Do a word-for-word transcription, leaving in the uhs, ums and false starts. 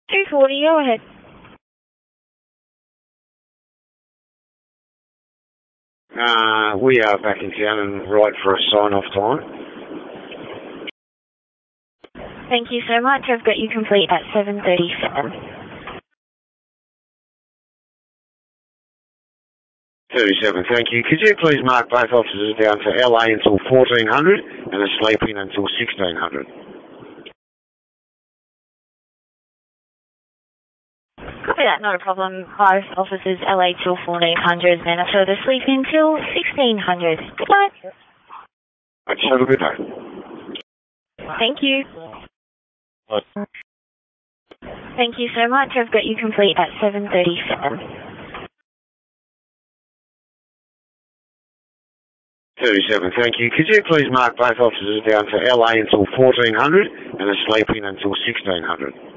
two forty, go ahead. Uh, we are back in town and right for a sign-off time. Thank you so much. I've got you complete at seven thirty-seven. thirty-seven, thank you. Could you please mark both officers down to L A until fourteen hundred and a sleep-in until sixteen hundred? Copy that, not a problem. Five officers, L A till fourteen hundred, then a further sleep-in till sixteen hundred. Good night. Right, have a good day. Thank you. Bye. Thank you so much. I've got you complete at seven thirty-seven. thirty-seven, thank you. Could you please mark both officers down to L A until fourteen hundred and a sleep-in until sixteen hundred?